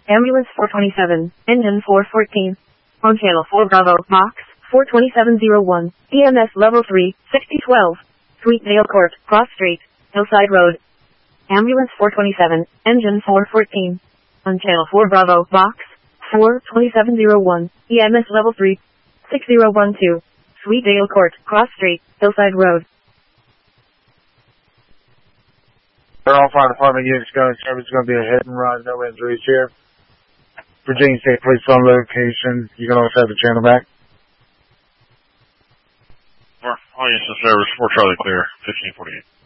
Ambulance 427, engine 414. On channel 4 Bravo, box 42701, EMS level 3, 6012. Sweetdale Court, Cross Street, Hillside Road. Ambulance 427, engine 414. On channel 4 Bravo, box 42701, EMS level 3, 6012. Sweetdale Court, Cross Street, Hillside Road. All fire department units going to service. It's going to be a hit and run, no injuries here. Virginia State Police on location. You can always have the channel back. All units in service, 4 Charlie clear, 1548.